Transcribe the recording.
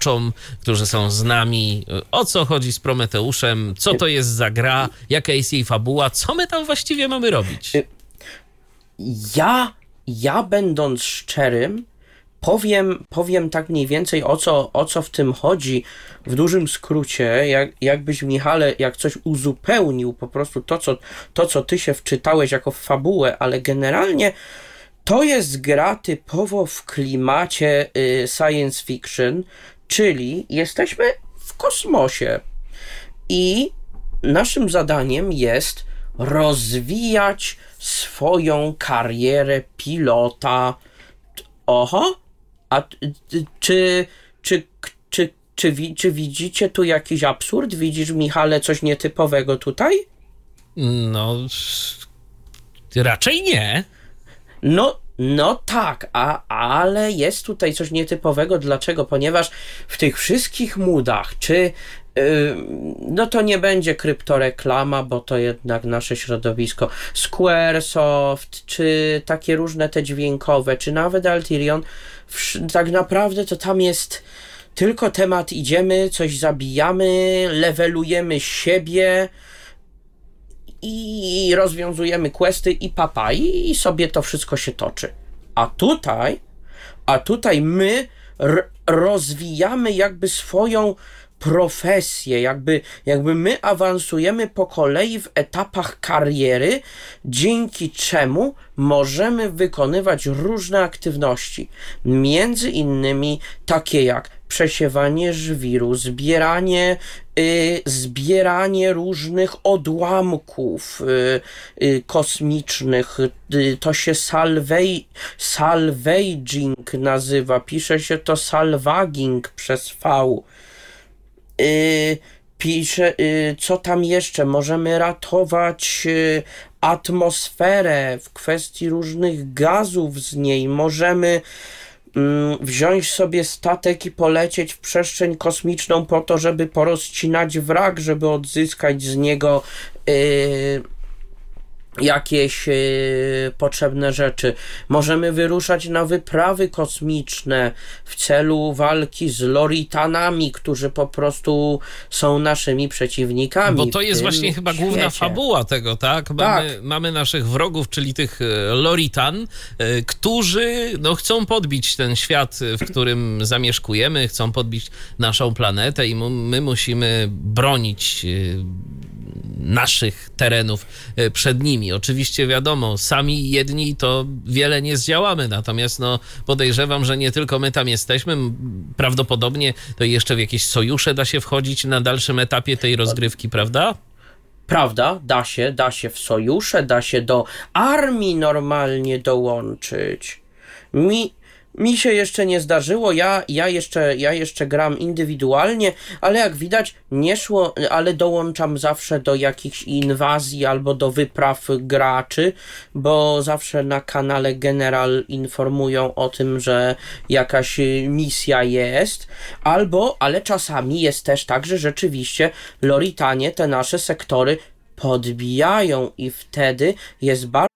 słuchaczom, którzy są z nami, o co chodzi z Prometeuszem, co to jest za gra, jaka jest jej fabuła, co my tam właściwie mamy robić? Ja będąc szczerym, powiem tak mniej więcej o co w tym chodzi w dużym skrócie, jakbyś, Michale, jak coś uzupełnił po prostu to, co ty się wczytałeś jako w fabułę, ale generalnie to jest gra typowo w klimacie science fiction, czyli jesteśmy w kosmosie i naszym zadaniem jest rozwijać swoją karierę pilota. Oho, a czy widzicie tu jakiś absurd? Widzisz, Michale, coś nietypowego tutaj? No, raczej nie. No tak, ale jest tutaj coś nietypowego. Dlaczego? Ponieważ w tych wszystkich moodach, no to nie będzie kryptoreklama, bo to jednak nasze środowisko, Squaresoft, czy takie różne te dźwiękowe, czy nawet Alterion, tak naprawdę to tam jest tylko temat, idziemy, coś zabijamy, levelujemy siebie i rozwiązujemy questy i papa, i sobie to wszystko się toczy. A tutaj my rozwijamy jakby swoją profesję, jakby my awansujemy po kolei w etapach kariery, dzięki czemu możemy wykonywać różne aktywności, między innymi takie jak przesiewanie żwiru, zbieranie różnych odłamków kosmicznych, to się salvaging nazywa, pisze się to salvaging przez V. Pisze, co tam jeszcze? Możemy ratować atmosferę w kwestii różnych gazów z niej. Możemy wziąć sobie statek i polecieć w przestrzeń kosmiczną po to, żeby porozcinać wrak, żeby odzyskać z niego jakieś potrzebne rzeczy. Możemy wyruszać na wyprawy kosmiczne w celu walki z Loritanami, którzy po prostu są naszymi przeciwnikami. Bo to jest właśnie chyba główna fabuła tego, tak? Mamy naszych wrogów, czyli tych Loritan, którzy chcą podbić ten świat, w którym zamieszkujemy, chcą podbić naszą planetę i my musimy bronić naszych terenów przed nimi. Oczywiście wiadomo, sami jedni to wiele nie zdziałamy, natomiast podejrzewam, że nie tylko my tam jesteśmy, prawdopodobnie to jeszcze w jakieś sojusze da się wchodzić na dalszym etapie tej rozgrywki, prawda? Prawda, da się w sojusze, da się do armii normalnie dołączyć. Mi się jeszcze nie zdarzyło, ja jeszcze gram indywidualnie, ale jak widać nie szło, ale dołączam zawsze do jakichś inwazji albo do wypraw graczy, bo zawsze na kanale General informują o tym, że jakaś misja jest, ale czasami jest też tak, że rzeczywiście Loritanie te nasze sektory podbijają i wtedy jest bardzo